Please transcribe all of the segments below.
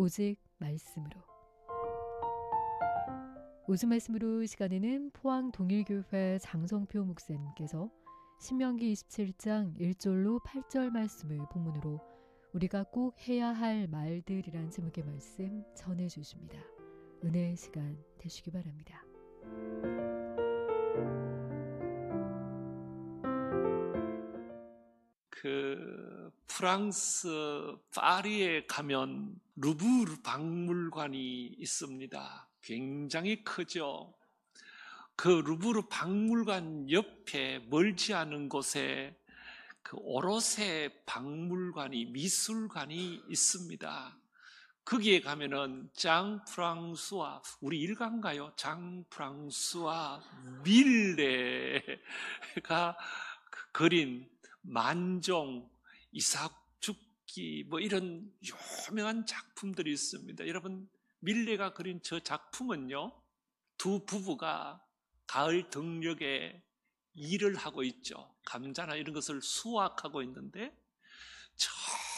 오직 말씀으로. 오직 말씀으로 시간에는 포항 동일교회 장성표 목사님께서 신명기 27장 1절로 8절 말씀을 본문으로 우리가 꼭 해야 할 말들이란 제목의 말씀 전해주십니다. 은혜의 시간 되시기 바랍니다. 프랑스 파리에 가면 루브르 박물관이 있습니다. 굉장히 크죠. 그 루브르 박물관 옆에 멀지 않은 곳에 그 오롯세 박물관이, 미술관이 있습니다. 거기에 가면은 장 프랑수와, 우리 일가인가요? 장 프랑수와 밀레가 그린 만종, 이삭 죽기 뭐 이런 유명한 작품들이 있습니다. 여러분, 밀레가 그린 저 작품은요, 두 부부가 가을 등녘에 일을 하고 있죠. 감자나 이런 것을 수확하고 있는데 저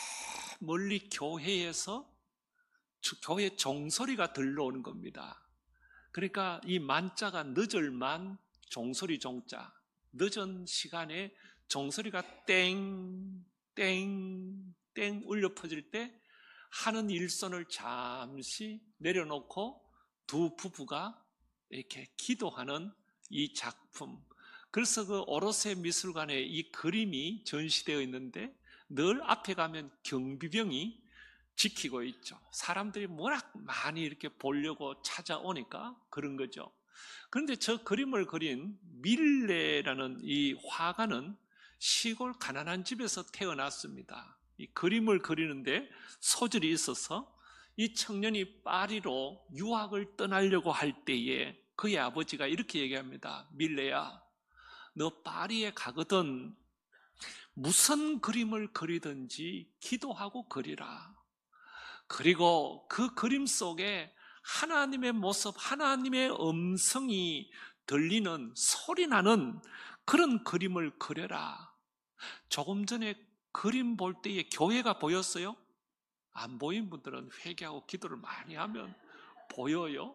멀리 교회에서 교회 종소리가 들려오는 겁니다. 그러니까 이 만자가 늦을만, 종소리 종자, 늦은 시간에 종소리가 땡, 땡, 땡 울려 퍼질 때 하는 일손을 잠시 내려놓고 두 부부가 이렇게 기도하는 이 작품. 그래서 그 오롯세 미술관에 이 그림이 전시되어 있는데 늘 앞에 가면 경비병이 지키고 있죠. 사람들이 워낙 많이 이렇게 보려고 찾아오니까 그런 거죠. 그런데 저 그림을 그린 밀레라는 이 화가는 시골 가난한 집에서 태어났습니다. 이 그림을 그리는데 소질이 있어서 이 청년이 파리로 유학을 떠나려고 할 때에 그의 아버지가 이렇게 얘기합니다. 밀레야, 너 파리에 가거든 무슨 그림을 그리든지 기도하고 그리라. 그리고 그 그림 속에 하나님의 모습, 하나님의 음성이 들리는, 소리나는 그런 그림을 그려라. 조금 전에 그림 볼 때에 교회가 보였어요? 안 보인 분들은 회개하고 기도를 많이 하면 보여요.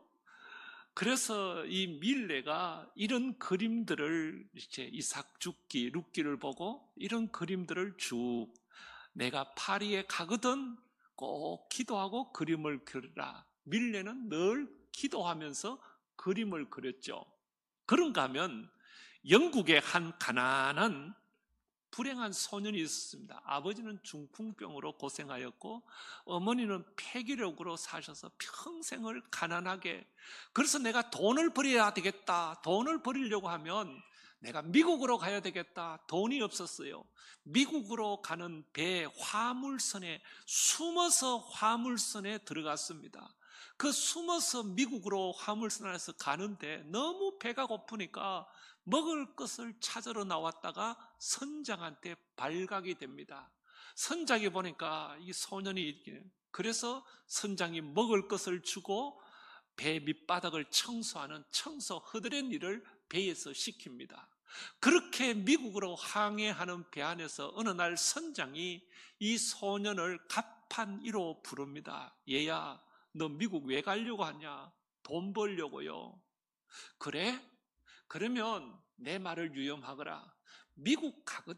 그래서 이 밀레가 이런 그림들을, 이제 이삭 죽기, 룻기를 보고 이런 그림들을 쭉, 내가 파리에 가거든 꼭 기도하고 그림을 그리라. 밀레는 늘 기도하면서 그림을 그렸죠. 그런가 하면 영국의 한 가난한 불행한 소년이 있었습니다. 아버지는 중풍병으로 고생하였고 어머니는 폐기력으로 사셔서 평생을 가난하게, 그래서 내가 돈을 벌여야 되겠다, 돈을 벌이려고 하면 내가 미국으로 가야 되겠다. 돈이 없었어요. 미국으로 가는 배 화물선에 숨어서 화물선에 들어갔습니다. 그 숨어서 미국으로 화물선 안에서 가는데 너무 배가 고프니까 먹을 것을 찾으러 나왔다가 선장한테 발각이 됩니다. 선장이 보니까 이 소년이, 그래서 선장이 먹을 것을 주고 배 밑바닥을 청소하는 청소 허드렛 일을 배에서 시킵니다. 그렇게 미국으로 항해하는 배 안에서 어느 날 선장이 이 소년을 갑판이로 부릅니다. 얘야, 너 미국 왜 가려고 하냐? 돈 벌려고요. 그래? 그러면 내 말을 유념하거라. 미국